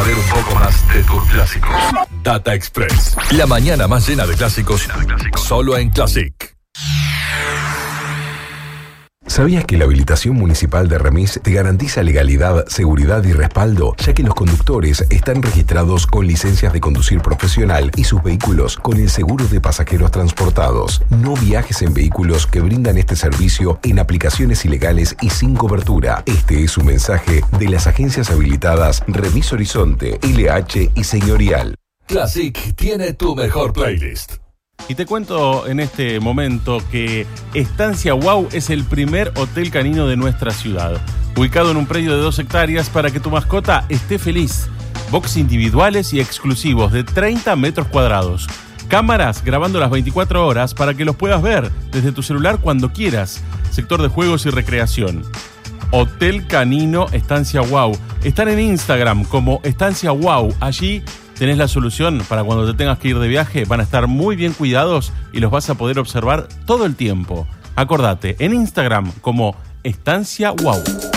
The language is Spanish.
saber un poco más de tus clásicos. Data Express. La mañana más llena de clásicos. Solo en Classic. ¿Sabías que la habilitación municipal de Remis te garantiza legalidad, seguridad y respaldo, ya que los conductores están registrados con licencias de conducir profesional y sus vehículos con el seguro de pasajeros transportados? No viajes en vehículos que brindan este servicio en aplicaciones ilegales y sin cobertura. Este es un mensaje de las agencias habilitadas Remis Horizonte, LH y Señorial. Classic tiene tu mejor playlist. Y te cuento en este momento que Estancia Wow es el primer hotel canino de nuestra ciudad, ubicado en un predio de 2 hectáreas para que tu mascota esté feliz. Box individuales y exclusivos de 30 metros cuadrados. Cámaras grabando las 24 horas para que los puedas ver desde tu celular cuando quieras. Sector de juegos y recreación. Hotel Canino Estancia Wow. Están en Instagram como Estancia Wow. Allí tenés la solución para cuando te tengas que ir de viaje. Van a estar muy bien cuidados y los vas a poder observar todo el tiempo. Acordate, en Instagram como Estancia Wow.